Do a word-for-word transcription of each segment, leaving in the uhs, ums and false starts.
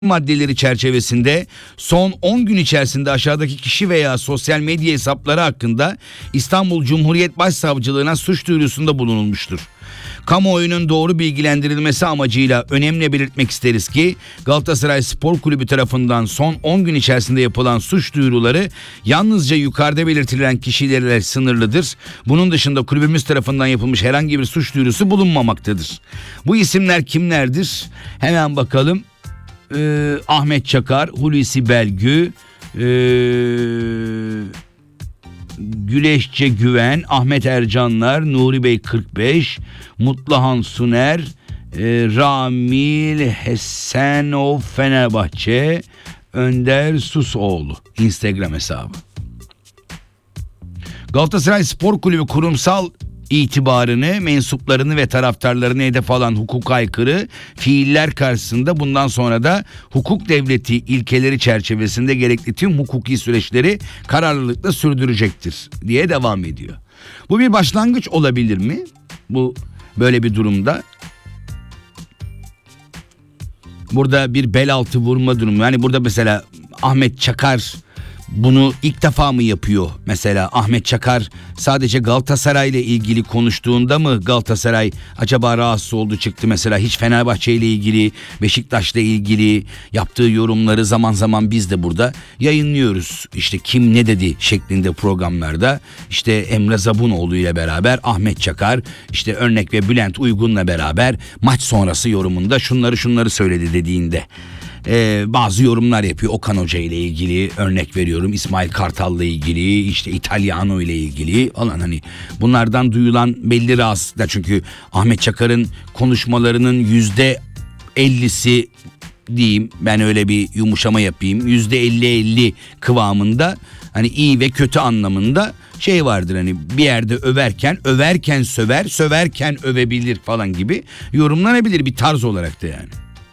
maddeleri çerçevesinde son on gün içerisinde aşağıdaki kişi veya sosyal medya hesapları hakkında İstanbul Cumhuriyet Başsavcılığına suç duyurusunda bulunulmuştur. Kamuoyunun doğru bilgilendirilmesi amacıyla önemli belirtmek isteriz ki Galatasaray Spor Kulübü tarafından son on gün içerisinde yapılan suç duyuruları yalnızca yukarıda belirtilen kişilerle sınırlıdır. Bunun dışında kulübümüz tarafından yapılmış herhangi bir suç duyurusu bulunmamaktadır. Bu isimler kimlerdir? Hemen bakalım. Ee, Ahmet Çakar, Hulusi Belgü, ee, Güleşçe Güven, Ahmet Ercanlar, Nuri Bey kırk beş, Mutluhan Suner, e, Ramil Hesenov Fenerbahçe, Önder Susoğlu Instagram hesabı. Galatasaray Spor Kulübü kurumsal itibarını, mensuplarını ve taraftarlarını hedef alan hukuka aykırı fiiller karşısında bundan sonra da hukuk devleti ilkeleri çerçevesinde gerekli tüm hukuki süreçleri kararlılıkla sürdürecektir diye devam ediyor. Bu bir başlangıç olabilir mi? Bu böyle bir durumda. Burada bir bel altı vurma durumu. Yani burada mesela Ahmet Çakar bunu ilk defa mı yapıyor mesela? Ahmet Çakar sadece Galatasaray ile ilgili konuştuğunda mı Galatasaray acaba rahatsız oldu çıktı mesela? Hiç Fenerbahçe ile ilgili, Beşiktaş'la ilgili yaptığı yorumları zaman zaman biz de burada yayınlıyoruz. İşte kim ne dedi şeklinde programlarda. İşte Emre Zabunoğlu ile beraber Ahmet Çakar, işte örnek ve Bülent Uygun'la beraber maç sonrası yorumunda şunları şunları söyledi dediğinde Ee, bazı yorumlar yapıyor. Okan Hoca ile ilgili örnek veriyorum, İsmail Kartal'la ilgili, işte İtalyano ile ilgili falan, hani bunlardan duyulan belli rahatsızlıklar. Çünkü Ahmet Çakar'ın konuşmalarının yüzde ellisi diyeyim, ben öyle bir yumuşama yapayım, yüzde elli elli kıvamında, hani iyi ve kötü anlamında şey vardır, hani bir yerde överken överken söver, söverken övebilir falan gibi yorumlanabilir bir tarz olarak da yani.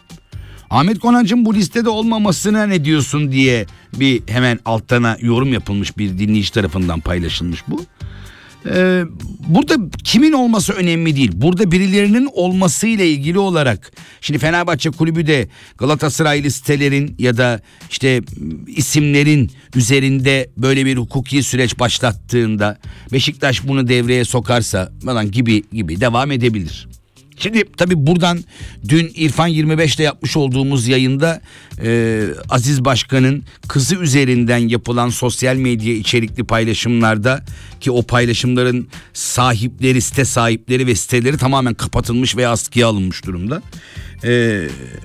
Ahmet Konancı'nın bu listede olmamasına ne diyorsun diye bir hemen alttana yorum yapılmış, bir dinleyici tarafından paylaşılmış bu. Ee, burada kimin olması önemli değil. Burada birilerinin olmasıyla ilgili olarak, şimdi Fenerbahçe Kulübü de Galatasaraylı sitelerin ya da işte isimlerin üzerinde böyle bir hukuki süreç başlattığında Beşiktaş bunu devreye sokarsa falan gibi gibi devam edebilir. Şimdi tabii buradan dün İrfan yirmi beşte yapmış olduğumuz yayında e, Aziz Başkan'ın kızı üzerinden yapılan sosyal medya içerikli paylaşımlarda, ki o paylaşımların sahipleri, site sahipleri ve siteleri tamamen kapatılmış veya askıya alınmış durumda. E,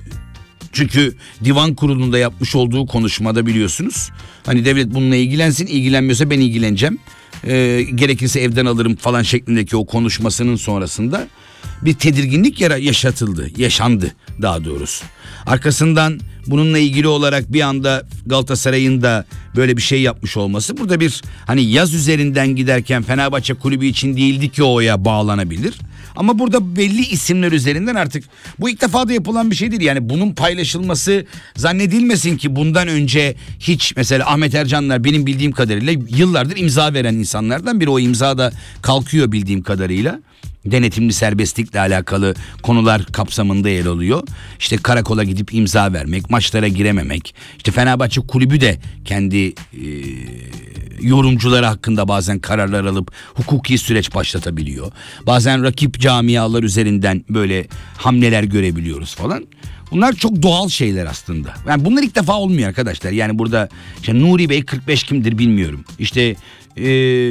çünkü divan kurulunda yapmış olduğu konuşmada biliyorsunuz, hani devlet bununla ilgilensin, ilgilenmiyorsa ben ilgileneceğim. E, gerekirse evden alırım falan şeklindeki o konuşmasının sonrasında bir tedirginlik yaşatıldı, yaşandı daha doğrusu. Arkasından bununla ilgili olarak bir anda Galatasaray'ın da böyle bir şey yapmış olması, burada bir hani yaz üzerinden giderken Fenerbahçe Kulübü için değildi ki oya bağlanabilir. Ama burada belli isimler üzerinden, artık bu ilk defa da yapılan bir şey değil. Yani bunun paylaşılması zannedilmesin ki bundan önce hiç, mesela Ahmet Ercanlar benim bildiğim kadarıyla yıllardır imza veren insanlardan biri, o imza da kalkıyor bildiğim kadarıyla. Denetimli serbestlikle alakalı konular kapsamında yer alıyor. İşte karakola gidip imza vermek, maçlara girememek. İşte Fenerbahçe Kulübü de kendi e, yorumcuları hakkında bazen kararlar alıp hukuki süreç başlatabiliyor. Bazen rakip camialar üzerinden böyle hamleler görebiliyoruz falan. Bunlar çok doğal şeyler aslında. Yani bunlar ilk defa olmuyor arkadaşlar. Yani burada işte Nuri Bey kırk beş kimdir bilmiyorum. İşte e,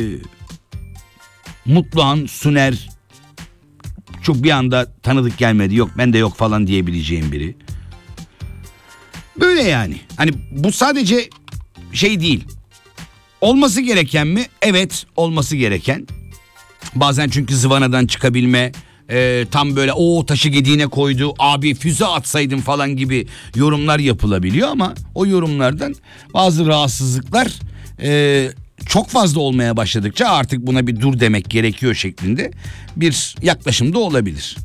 Mutluhan Suner çok bir anda tanıdık gelmedi, yok bende yok falan diyebileceğim biri. Böyle yani. Hani bu sadece şey değil. Olması gereken mi? Evet, olması gereken. Bazen çünkü zıvanadan çıkabilme, e, tam böyle o taşı gediğine koydu, abi füze atsaydım falan gibi yorumlar yapılabiliyor ama o yorumlardan bazı rahatsızlıklar e, çok fazla olmaya başladıkça artık buna bir dur demek gerekiyor şeklinde bir yaklaşım da olabilir.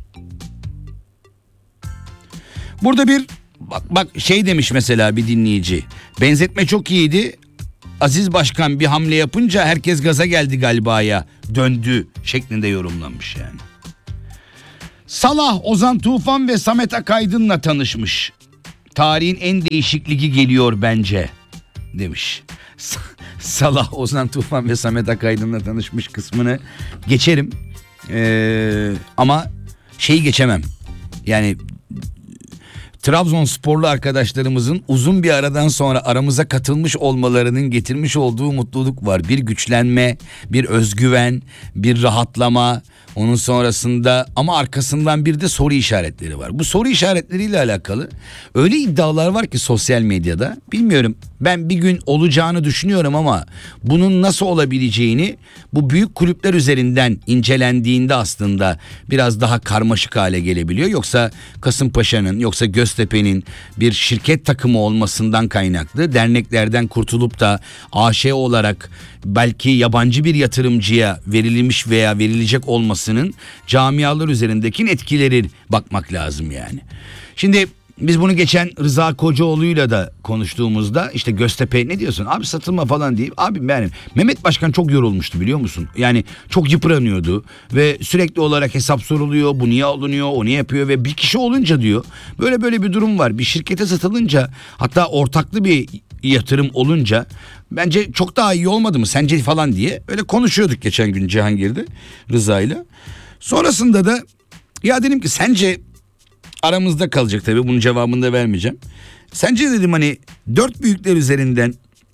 Burada bir bak, bak şey demiş mesela bir dinleyici, benzetme çok iyiydi, Aziz Başkan bir hamle yapınca herkes gaza geldi galibaya döndü şeklinde yorumlanmış yani. Salah, Ozan Tufan ve Samet Akaydın'la tanışmış. tarihin en değişik ligi geliyor bence demiş. Salah, Ozan Tufan ve Samet Akaydın'la tanışmış kısmını geçerim. Ee, ama şeyi geçemem. Yani Trabzonsporlu arkadaşlarımızın uzun bir aradan sonra aramıza katılmış olmalarının getirmiş olduğu mutluluk var. Bir güçlenme, bir özgüven, bir rahatlama. Onun sonrasında ama arkasından bir de soru işaretleri var. Bu soru işaretleriyle alakalı öyle iddialar var ki sosyal medyada. Bilmiyorum, ben bir gün olacağını düşünüyorum ama bunun nasıl olabileceğini bu büyük kulüpler üzerinden incelendiğinde aslında biraz daha karmaşık hale gelebiliyor. Yoksa Kasımpaşa'nın, yoksa Göztepe'nin bir şirket takımı olmasından kaynaklı derneklerden kurtulup da A Ş olarak belki yabancı bir yatırımcıya verilmiş veya verilecek olmasının camialar üzerindeki etkileri bakmak lazım yani. Şimdi biz bunu geçen Rıza Kocaoğlu'yla da konuştuğumuzda işte Göztepe ne diyorsun abi, satılma falan deyip, abi benim Mehmet Başkan çok yorulmuştu biliyor musun? Yani çok yıpranıyordu ve sürekli olarak hesap soruluyor, bu niye alınıyor, o niye yapıyor ve bir kişi olunca diyor böyle böyle bir durum var. Bir şirkete satılınca, hatta ortaklı bir yatırım olunca bence çok daha iyi olmadı mı sence falan diye öyle konuşuyorduk geçen gün Cihangir'de Rıza'yla. Sonrasında da ya dedim ki sence, aramızda kalacak tabii, bunun cevabını da vermeyeceğim. Sence dedim hani dört büyükler üzerinden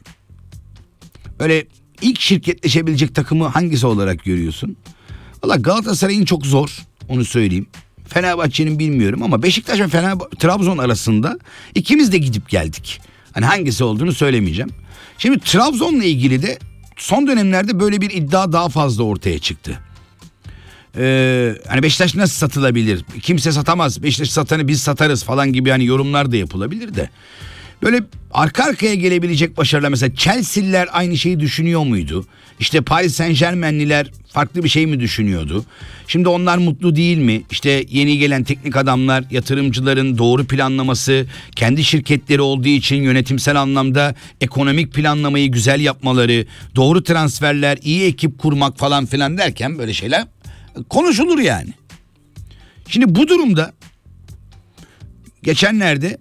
öyle ilk şirketleşebilecek takımı hangisi olarak görüyorsun? Valla Galatasaray'ın çok zor, onu söyleyeyim. Fenerbahçe'nin bilmiyorum ama Beşiktaş ve Fenerbahçe, Trabzon arasında ikimiz de gidip geldik. Hani hangisi olduğunu söylemeyeceğim. Şimdi Trabzon'la ilgili de son dönemlerde böyle bir iddia daha fazla ortaya çıktı. Ee, hani Beşiktaş nasıl satılabilir? Kimse satamaz. Beşiktaş satanı biz satarız falan gibi hani yorumlar da yapılabilir de. Böyle arka arkaya gelebilecek başarılar, mesela Chelsea'liler aynı şeyi düşünüyor muydu? İşte Paris Saint-Germain'liler farklı bir şey mi düşünüyordu? Şimdi onlar mutlu değil mi? İşte yeni gelen teknik adamlar, yatırımcıların doğru planlaması, kendi şirketleri olduğu için yönetimsel anlamda ekonomik planlamayı güzel yapmaları, doğru transferler, iyi ekip kurmak falan filan derken böyle şeyler konuşulur yani. Şimdi bu durumda geçenlerde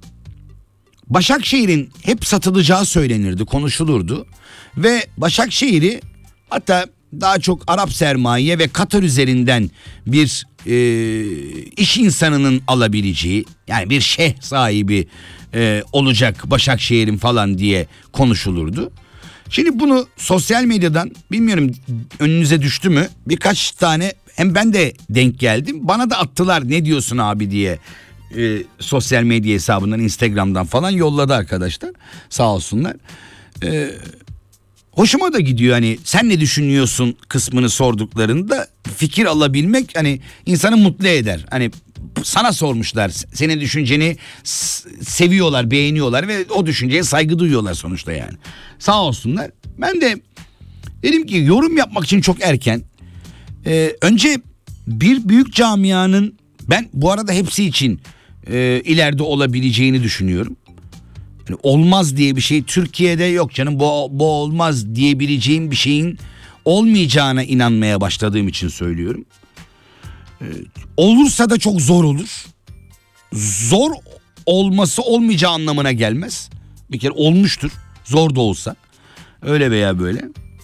Başakşehir'in hep satılacağı söylenirdi, konuşulurdu ve Başakşehir'i hatta daha çok Arap sermaye ve Katar üzerinden bir e, iş insanının alabileceği, yani bir şeyh sahibi e, olacak Başakşehir'in falan diye konuşulurdu. Şimdi bunu sosyal medyadan, bilmiyorum önünüze düştü mü, birkaç tane hem ben de denk geldim, bana da attılar ne diyorsun abi diye. E, sosyal medya hesabından, Instagram'dan falan yolladı arkadaşlar, sağ olsunlar. E, hoşuma da gidiyor, hani sen ne düşünüyorsun kısmını sorduklarında fikir alabilmek hani insanı mutlu eder. Hani sana sormuşlar, senin düşünceni seviyorlar, beğeniyorlar ve o düşünceye saygı duyuyorlar sonuçta yani. Sağ olsunlar. Ben de dedim ki yorum yapmak için çok erken. Ee, önce bir büyük camianın, ben bu arada hepsi için e, ileride olabileceğini düşünüyorum. Yani olmaz diye bir şey Türkiye'de yok canım, bu, bu olmaz diyebileceğim bir şeyin olmayacağına inanmaya başladığım için söylüyorum. Ee, olursa da çok zor olur. Zor olması olmayacağı anlamına gelmez. Bir kere olmuştur, zor da olsa, öyle veya böyle.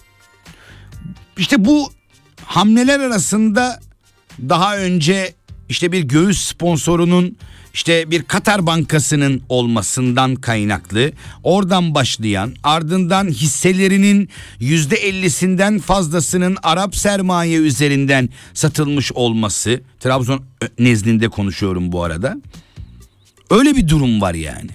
İşte bu hamleler arasında daha önce işte bir göğüs sponsorunun, işte bir Katar Bankası'nın olmasından kaynaklı, oradan başlayan, ardından hisselerinin yüzde ellisinden fazlasının Arap sermaye üzerinden satılmış olması, Trabzon nezdinde konuşuyorum bu arada. Öyle bir durum var yani.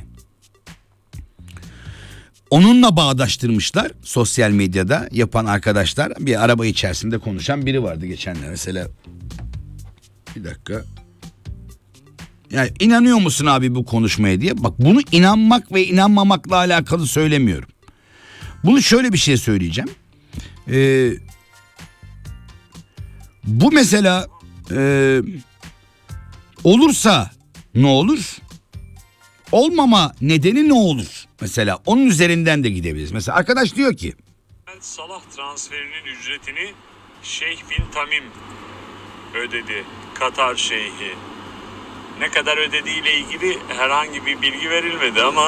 Onunla bağdaştırmışlar sosyal medyada yapan arkadaşlar. Bir araba içerisinde konuşan biri vardı geçenler mesela. Bir dakika. Yani inanıyor musun abi bu konuşmaya diye. Bak, bunu inanmak ve inanmamakla alakalı söylemiyorum. Bunu şöyle bir şey söyleyeceğim. Ee, bu mesela e, olursa ne olur? Olmama nedeni ne olur? Mesela onun üzerinden de gidebiliriz. Mesela arkadaş diyor ki Salah transferinin ücretini Şeyh bin Tamim ödedi. Katar Şeyhi. ne kadar ödediğiyle ilgili herhangi bir bilgi verilmedi ama